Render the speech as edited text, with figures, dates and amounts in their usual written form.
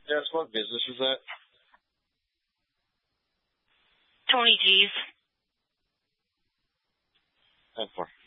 Yes, what business is that? Tony G's. That far.